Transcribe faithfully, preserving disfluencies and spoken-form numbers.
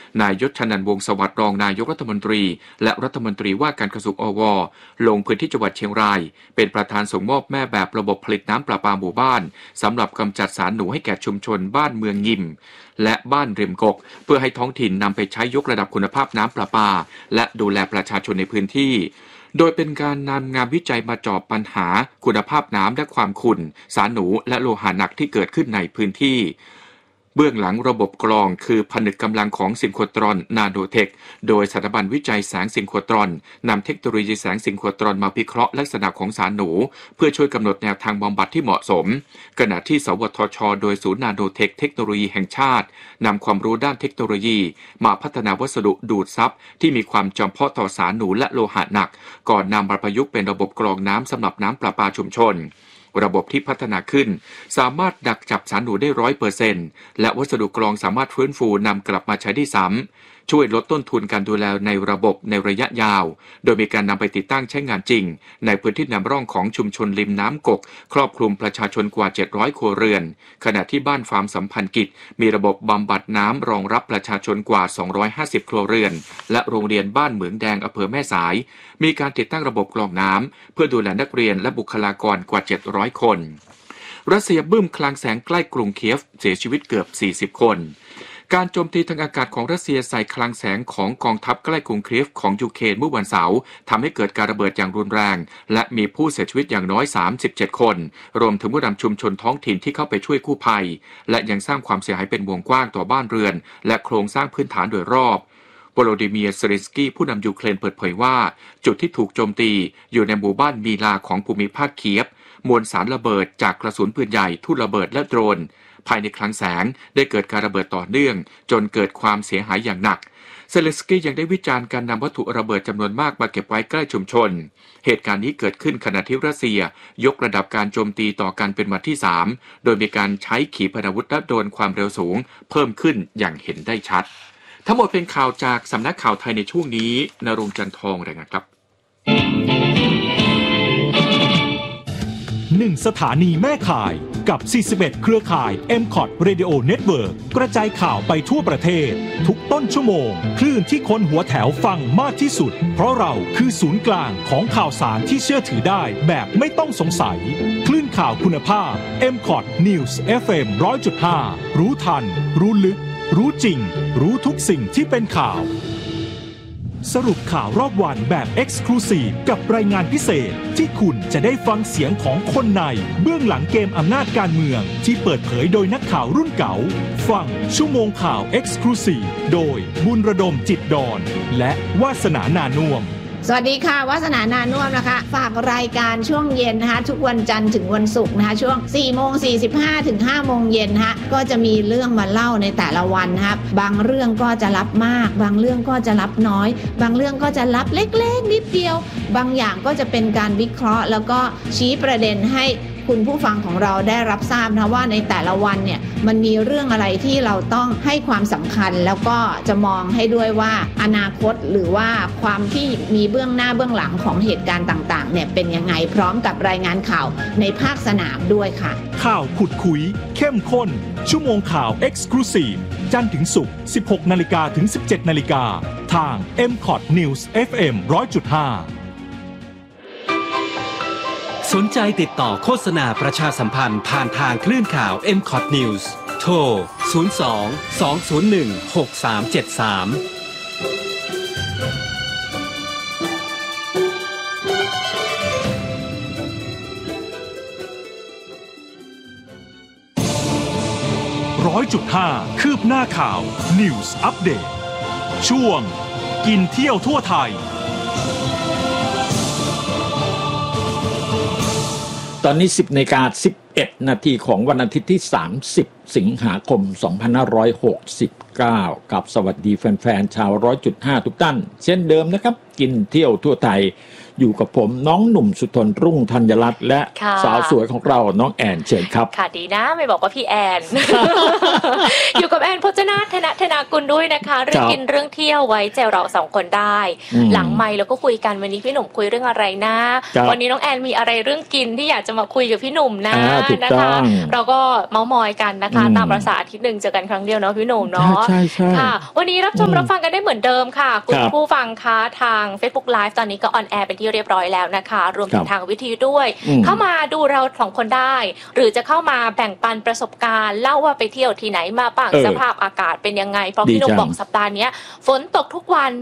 นายยศชนันท์วงศ์สวัสดิ์รองนายกรัฐมนตรีและรัฐมนตรีว่าการกระทรวงอว.ลงพื้นที่จังหวัดเชียงรายเป็นประธานส่งมอบแม่แบบระบบผลิตน้ำประปาหมู่บ้านสำหรับกำจัดสารหนูให้แก่ชุมชนบ้านเมืองยิมและบ้านริมกกเพื่อให้ท้องถิ่นนำไปใช้ยกระดับคุณภาพน้ำประปาและดูแลประชาชนในพื้นที่โดยเป็นการนำงานวิจัยมาจอบปัญหาคุณภาพน้ำและความขุ่นสารหนูและโลหะหนักที่เกิดขึ้นในพื้นที่เบื้องหลังระบบกรองคือผนึกกำลังของซินโครตรอนนาโนเทคโดยสถาบันวิจัยแสงซินโครตรอนนำเทคโนโลยีแสงซินโครตรอนมาพิเคราะห์ลักษณะของสารหนูเพื่อช่วยกำหนดแนวทางบำบัดที่เหมาะสมขณะที่สวทช.โดยศูนย์นาโนเทคเทคโนโลยีแห่งชาตินำความรู้ด้านเทคโนโลยีมาพัฒนาวัสดุดูดซับที่มีความจำเพาะต่อสารหนูและโลหะหนักก่อนนำมาประยุกต์เป็นระบบกรองน้ำสำหรับน้ำประปาชุมชนระบบที่พัฒนาขึ้นสามารถดักจับสารหนูได้ ร้อยเปอร์เซ็นต์ และวัสดุกรองสามารถฟื้นฟูนำกลับมาใช้ได้ซ้ำช่วยลดต้นทุนการดูแลในระบบในระยะยาวโดยมีการนำไปติดตั้งใช้งานจริงในพื้นที่นำร่องของชุมชนริมน้ำกกครอบคลุมประชาชนกว่าเจ็ดร้อยครัวเรือนขณะที่บ้านฟาร์มสัมพันธ์กิจมีระบบบำบัดน้ำรองรับประชาชนกว่าสองร้อยห้าสิบครัวเรือนและโรงเรียนบ้านเหมืองแดงอำเภอแม่สายมีการติดตั้งระบบกรองน้ำเพื่อดูแลนักเรียนและบุคลากรกว่าเจ็ดร้อยคนรัสเซียบึ้มคลังแสงใกล้กรุงเคียฟเสียชีวิตเกือบสี่สิบคนการโจมตีทางอากาศของรัสเซียใส่คลังแสงของกองทัพใกล้กรุงเคียฟของยูเครนเมื่อวันเสาร์ทำให้เกิดการระเบิดอย่างรุนแรงและมีผู้เสียชีวิตอย่างน้อยสามสิบเจ็ดคนรวมถึงผู้นำชุมชนท้องถิ่นที่เข้าไปช่วยกู้ภัยและยังสร้างความเสียหายเป็นวงกว้างต่อบ้านเรือนและโครงสร้างพื้นฐานโดยรอบโวโลดิเมียร์ เซเลนสกี้ผู้นำยูเครนเปิดเผยว่าจุดที่ถูกโจมตีอยู่ในหมู่บ้านมีลาของภูมิภาคเคียฟมวลสารระเบิดจากกระสุนปืนใหญ่ทุ่นระเบิดและโดรนภายในคลังแสงได้เกิดการระเบิดต่อเนื่องจนเกิดความเสียหายอย่างหนักเซเลนสกี้ยังได้วิจารณ์การนำวัตถุระเบิดจำนวนมากมาเก็บไว้ใกล้ชุมชนเหตุการณ์นี้เกิดขึ้นขณะที่รัสเซียยกระดับการโจมตีต่อกันเป็นวันที่สามโดยมีการใช้ขีปนาวุธและโดรนความเร็วสูงเพิ่มขึ้นอย่างเห็นได้ชัดทั้งหมดเป็นข่าวจากสำนักข่าวไทยในช่วงนี้ณรงค์จันทองรายงานครับหนึ่งสถานีแม่ข่ายกับสี่สิบเอ็ดเครือข่าย เอ็ม คอท Radio Network กระจายข่าวไปทั่วประเทศทุกต้นชั่วโมงคลื่นที่คนหัวแถวฟังมากที่สุดเพราะเราคือศูนย์กลางของข่าวสารที่เชื่อถือได้แบบไม่ต้องสงสัยคลื่นข่าวคุณภาพ เอ็ม คอท News เอฟ เอ็ม หนึ่งร้อยจุดห้า รู้ทันรู้ลึกรู้จริงรู้ทุกสิ่งที่เป็นข่าวสรุปข่าวรอบวันแบบ Exclusive กับรายงานพิเศษที่คุณจะได้ฟังเสียงของคนในเบื้องหลังเกมอำนาจการเมืองที่เปิดเผยโดยนักข่าวรุ่นเก่าฟังชั่วโมงข่าว Exclusive โดยบุญระดมจิตดอนและวาสนานานุ่มสวัสดีค่ะวาสนานานุ่มนะคะฝากรายการช่วงเย็นนะคะทุกวันจันทร์ถึงวันศุกร์นะคะช่วง สี่โมงสี่สิบห้า ถึง ห้าโมงเย็นนะคะก็จะมีเรื่องมาเล่าในแต่ละวันนะคะบางเรื่องก็จะรับมากบางเรื่องก็จะรับน้อยบางเรื่องก็จะรับเล็กๆนิดเดียวบางอย่างก็จะเป็นการวิเคราะห์แล้วก็ชี้ประเด็นให้คุณผู้ฟังของเราได้รับทราบนะว่าในแต่ละวันเนี่ยมันมีเรื่องอะไรที่เราต้องให้ความสำคัญแล้วก็จะมองให้ด้วยว่าอนาคตหรือว่าความที่มีเบื้องหน้าเบื้องหลังของเหตุการณ์ต่างๆเนี่ยเป็นยังไงพร้อมกับรายงานข่าวในภาคสนามด้วยค่ะข่าวขุดคุยเข้มข้นชั่วโมงข่าว Exclusive จันทร์ถึงศุกร์ สิบหกนาฬิกา ถึง สิบเจ็ดนาฬิกาทาง เอ็ม คอท News เอฟ เอ็ม หนึ่งร้อยจุดห้าสนใจติดต่อโฆษณาประชาสัมพันธ์ผ่านทางคลื่นข่าว เอ็ม คอท News โทร ศูนย์ สอง สอง ศูนย์ หนึ่ง หก สาม เจ็ด สามร้อยจุดห้า คืบหน้าข่าว News Update ช่วงกินเที่ยวทั่วไทยตอนนี้ สิบนาฬิกาสิบเอ็ดนาทีของวันอาทิตย์ที่สามสิบสิงหาคมสองพันห้าร้อยหกสิบเก้ากับสวัสดีแฟนๆชาว หนึ่งร้อยจุดห้า ทุกท่านเช่นเดิมนะครับกินเที่ยวทั่วไทยอยู่กับผมน้องหนุ่มสุทนรุ่งธัญรัตน์และสาวสวยของเราน้องแอนเชิญครับค่ะดีนะไม่บอกว่าพี่แอน อยู่กับแอนพจนาถธนธนากุลด้วยนะคะเรื่องกินเรื่องเที่ยวไว้ใจเราสองคนได้หลังไมค์แล้วก็คุยกันวันนี้พี่หนุ่มคุยเรื่องอะไรนะวันนี้น้องแอนมีอะไรเรื่องกินที่อยากจะมาคุยกับพี่หนุ่มนะนะคะเราก็เม้ามอยกันนะคะตามประสาอาทิตย์หนึ่งเจอกันครั้งเดียวเนาะพี่หนุ่มเนาะใช่ใช่ค่ะวันนี้รับชมรับฟังกันได้เหมือนเดิมค่ะคุณผู้ฟังคะทาง Facebook Live ตอนนี้ก็ออนแอร์เป็นที่เรียบร้อยแล้วนะคะรวมถึงทางวิทยุด้วยเข้ามาดูเราสองคนได้หรือจะเข้ามาแบ่งปันประสบการณ์เล่าว่าไปเที่ยวที่ไหนมาบ้างสภาพอากาศเป็นยังไงเพราะพี่หนุ่มบอกสัปดาห์นี้ฝนตกทุกวัน